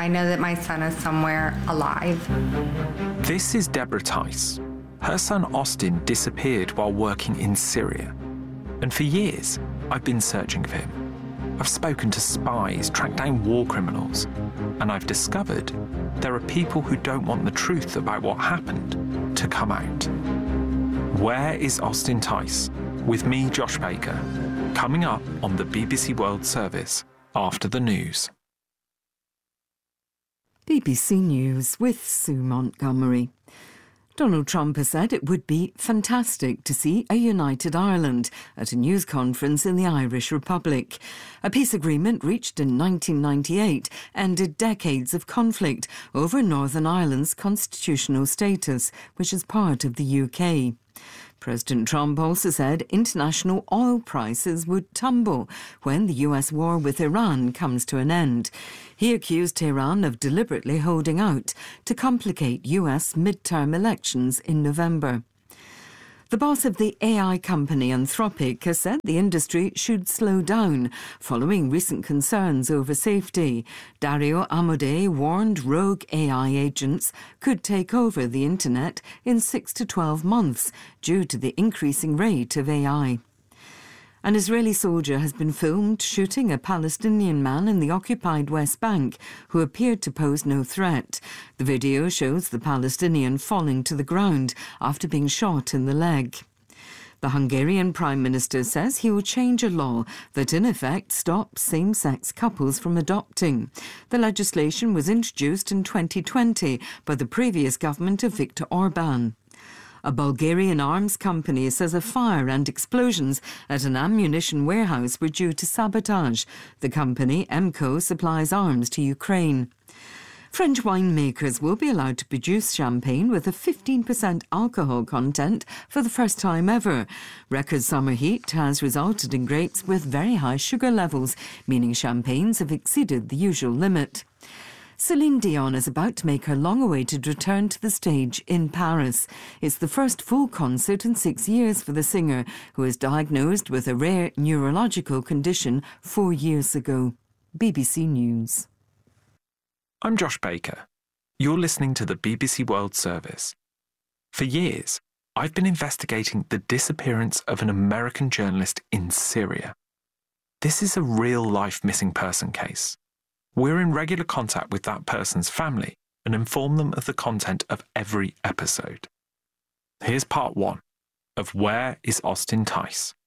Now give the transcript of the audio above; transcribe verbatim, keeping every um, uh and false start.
I know that my son is somewhere alive. This is Deborah Tice. Her son Austin disappeared while working in Syria. And for years, I've been searching for him. I've spoken to spies, tracked down war criminals, and I've discovered there are people who don't want the truth about what happened to come out. Where is Austin Tice? With me, Josh Baker, coming up on the B B C World Service after the news. B B C News with Sue Montgomery. Donald Trump has said it would be fantastic to see a united Ireland at a news conference in the Irish Republic. A peace agreement reached in nineteen ninety-eight ended decades of conflict over Northern Ireland's constitutional status, which is part of the U K. President Trump also said international oil prices would tumble when the U S war with Iran comes to an end. He accused Tehran of deliberately holding out to complicate U S midterm elections in November. The boss of the A I company Anthropic has said the industry should slow down following recent concerns over safety. Dario Amodei warned rogue A I agents could take over the internet in six to twelve months due to the increasing rate of A I. An Israeli soldier has been filmed shooting a Palestinian man in the occupied West Bank who appeared to pose no threat. The video shows the Palestinian falling to the ground after being shot in the leg. The Hungarian Prime Minister says he will change a law that in effect stops same-sex couples from adopting. The legislation was introduced in twenty twenty by the previous government of Viktor Orban. A Bulgarian arms company says a fire and explosions at an ammunition warehouse were due to sabotage. The company, Emco, supplies arms to Ukraine. French winemakers will be allowed to produce champagne with a fifteen percent alcohol content for the first time ever. Record summer heat has resulted in grapes with very high sugar levels, meaning champagnes have exceeded the usual limit. Celine Dion is about to make her long-awaited return to the stage in Paris. It's the first full concert in six years for the singer, who was diagnosed with a rare neurological condition four years ago. B B C News. I'm Josh Baker. You're listening to the B B C World Service. For years, I've been investigating the disappearance of an American journalist in Syria. This is a real-life missing person case. We're in regular contact with that person's family and inform them of the content of every episode. Here's part one of Where is Austin Tice?